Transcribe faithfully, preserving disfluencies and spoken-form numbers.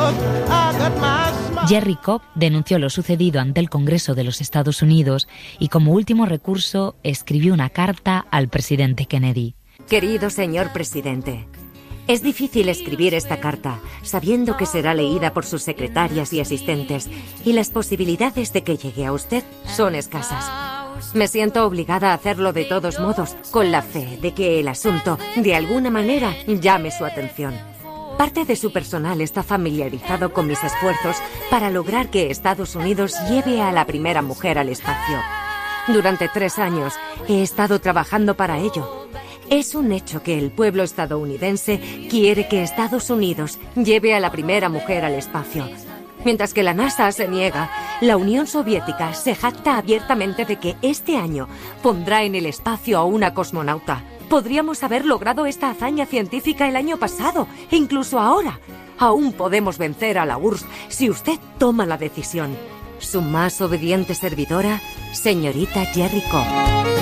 Jerry Cobb denunció lo sucedido ante el Congreso de los Estados Unidos y como último recurso escribió una carta al presidente Kennedy. Querido señor presidente, es difícil escribir esta carta, sabiendo que será leída por sus secretarias y asistentes, y las posibilidades de que llegue a usted son escasas. Me siento obligada a hacerlo de todos modos, con la fe de que el asunto, de alguna manera, llame su atención. Parte de su personal está familiarizado con mis esfuerzos para lograr que Estados Unidos lleve a la primera mujer al espacio. Durante tres años he estado trabajando para ello. Es un hecho que el pueblo estadounidense quiere que Estados Unidos lleve a la primera mujer al espacio. Mientras que la NASA se niega, la Unión Soviética se jacta abiertamente de que este año pondrá en el espacio a una cosmonauta. Podríamos haber logrado esta hazaña científica el año pasado, e incluso ahora. Aún podemos vencer a la U R S S si usted toma la decisión. Su más obediente servidora, señorita Jerry Cobb.